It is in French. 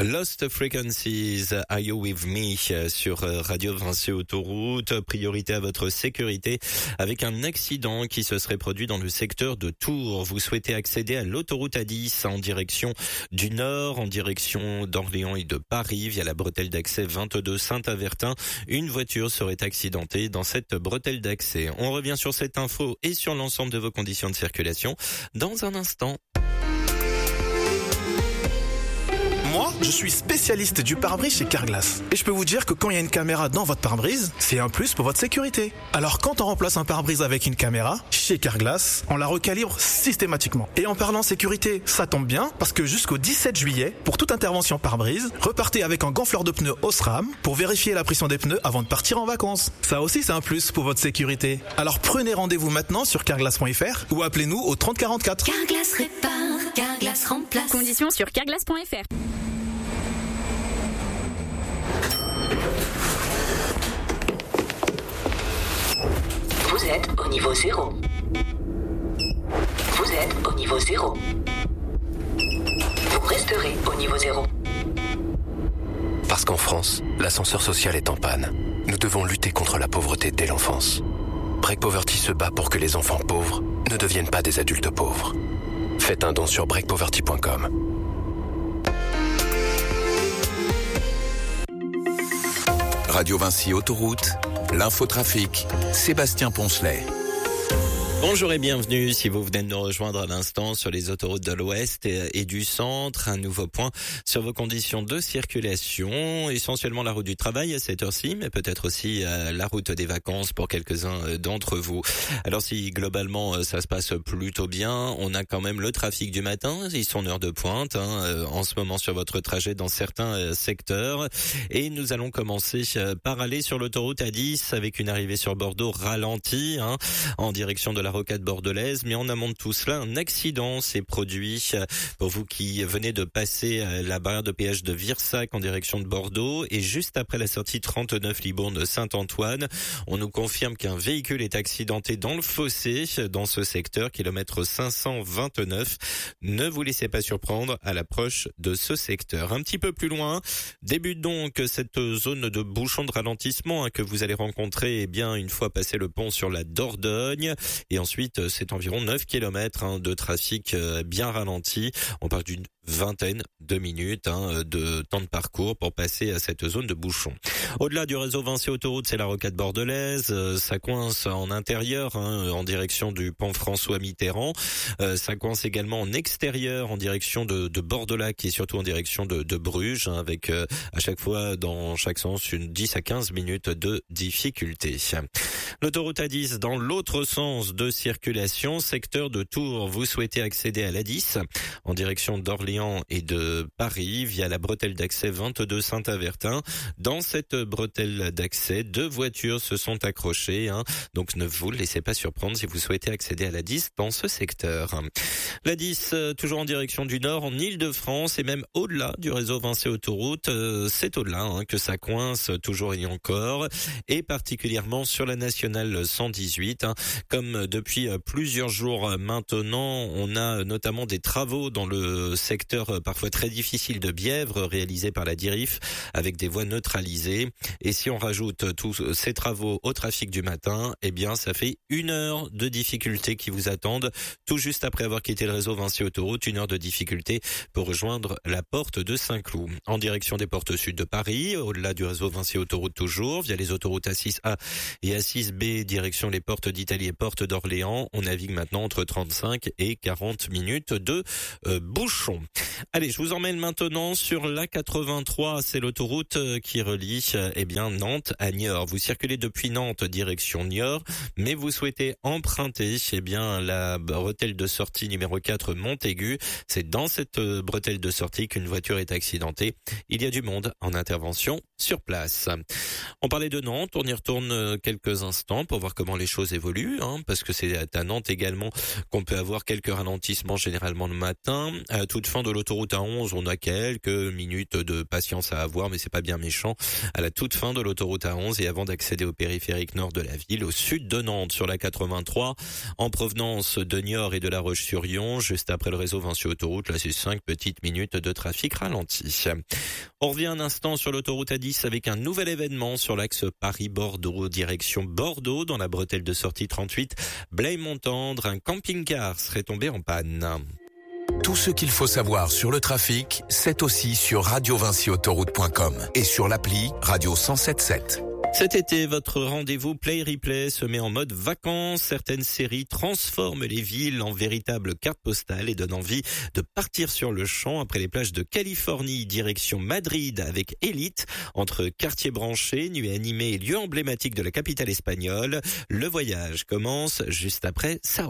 Lost Frequencies, Are You With Me sur Radio Vinci Autoroute. Priorité à votre sécurité avec un accident qui se serait produit dans le secteur de Tours. Vous souhaitez accéder à l'autoroute A10 en direction du nord, en direction d'Orléans et de Paris via la bretelle d'accès 22 Saint-Avertin. Une voiture serait accidentée dans cette bretelle d'accès. On revient sur cette info et sur l'ensemble de vos conditions de circulation dans un instant. Moi, je suis spécialiste du pare-brise chez Carglass. Et je peux vous dire que quand il y a une caméra dans votre pare-brise, c'est un plus pour votre sécurité. Alors quand on remplace un pare-brise avec une caméra, chez Carglass, on la recalibre systématiquement. Et en parlant sécurité, ça tombe bien, parce que jusqu'au 17 juillet, pour toute intervention pare-brise, repartez avec un gonfleur de pneus Osram pour vérifier la pression des pneus avant de partir en vacances. Ça aussi, c'est un plus pour votre sécurité. Alors prenez rendez-vous maintenant sur carglass.fr ou appelez-nous au 30 44. Carglass répare, Carglass remplace. Conditions sur carglass.fr. Vous êtes au niveau 0. Vous êtes au niveau 0. Vous resterez au niveau 0. Parce qu'en France, l'ascenseur social est en panne. Nous devons lutter contre la pauvreté dès l'enfance. Break Poverty se bat pour que les enfants pauvres ne deviennent pas des adultes pauvres. Faites un don sur breakpoverty.com. Radio Vinci Autoroute, l'infotrafic, Sébastien Poncelet. Bonjour et bienvenue si vous venez de nous rejoindre à l'instant sur les autoroutes de l'Ouest et du Centre. Un nouveau point sur vos conditions de circulation, essentiellement la route du travail à cette heure-ci, mais peut-être aussi la route des vacances pour quelques-uns d'entre vous. Alors si globalement ça se passe plutôt bien, on a quand même le trafic du matin, ils sont en heure de pointe en ce moment sur votre trajet dans certains secteurs. Et nous allons commencer par aller sur l'autoroute A10 avec une arrivée sur Bordeaux ralentie en direction de la rocade bordelaise, mais en amont de tout cela, un accident s'est produit pour vous qui venez de passer la barrière de péage de Virsac en direction de Bordeaux et juste après la sortie 39 Libourne de Saint-Antoine, on nous confirme qu'un véhicule est accidenté dans le fossé dans ce secteur, kilomètre 529. Ne vous laissez pas surprendre à l'approche de ce secteur. Un petit peu plus loin, débute donc cette zone de bouchon de ralentissement que vous allez rencontrer une fois passé le pont sur la Dordogne. Et ensuite, c'est environ 9 km de trafic bien ralenti. On parle d'une vingtaine de minutes de temps de parcours pour passer à cette zone de bouchon. Au-delà du réseau Vinci Autoroute, c'est la rocade bordelaise. Ça coince en intérieur en direction du pont François Mitterrand. Ça coince également en extérieur en direction de Bordeaux-Lac et surtout en direction de Bruges avec à chaque fois dans chaque sens une 10 à 15 minutes de difficulté. L'autoroute A10 dans l'autre sens de circulation, secteur de Tours. Vous souhaitez accéder à l'A10 en direction d'Orléans et de Paris via la bretelle d'accès 22 Saint-Avertin. Dans cette bretelle d'accès, 2 voitures se sont accrochées. Donc ne vous laissez pas surprendre si vous souhaitez accéder à l'A10 dans ce secteur. L'A10 toujours en direction du nord, en Île-de-France et même au-delà du réseau Vinci Autoroute. C'est au-delà que ça coince toujours et encore, et particulièrement sur la nationale 118. Comme depuis plusieurs jours maintenant, on a notamment des travaux dans le secteur parfois très difficile de Bièvre réalisés par la DIRIF avec des voies neutralisées. Et si on rajoute tous ces travaux au trafic du matin, ça fait 1 heure de difficulté qui vous attendent tout juste après avoir quitté le réseau Vinci Autoroute. 1 heure de difficulté pour rejoindre la porte de Saint-Cloud. En direction des portes sud de Paris, au-delà du réseau Vinci Autoroute toujours, via les autoroutes A6A et A6B, direction les portes d'Italie et portes d'Orléans. On navigue maintenant entre 35 et 40 minutes de bouchon. Allez, je vous emmène maintenant sur l'A83. C'est l'autoroute qui relie Nantes à Niort. Vous circulez depuis Nantes direction Niort, mais vous souhaitez emprunter la bretelle de sortie numéro 4 Montaigu. C'est dans cette bretelle de sortie qu'une voiture est accidentée. Il y a du monde en intervention sur place. On parlait de Nantes, on y retourne quelques instants pour voir comment les choses évoluent, parce que c'est à Nantes également qu'on peut avoir quelques ralentissements généralement le matin. À toute fin de l'autoroute A11, on a quelques minutes de patience à avoir, mais c'est pas bien méchant. À la toute fin de l'autoroute A11 et avant d'accéder au périphérique nord de la ville, au sud de Nantes, sur la 83, en provenance de Niort et de La Roche-sur-Yon, juste après le réseau Vinci Autoroute, là c'est 5 petites minutes de trafic ralenti. On revient un instant sur l'autoroute A10 avec un nouvel événement sur l'axe Paris-Bordeaux, direction Bordeaux, dans la bretelle de sortie 38, Blaye-Montendre, un camping-car serait tombé en panne. Tout ce qu'il faut savoir sur le trafic, c'est aussi sur radiovinciautoroute.com et sur l'appli Radio 107.7. Cet été, votre rendez-vous Play Replay se met en mode vacances. Certaines séries transforment les villes en véritables cartes postales et donnent envie de partir sur le champ après les plages de Californie, direction Madrid avec Élite. Entre quartiers branchés, nuits animées et lieux emblématiques de la capitale espagnole, le voyage commence juste après ça.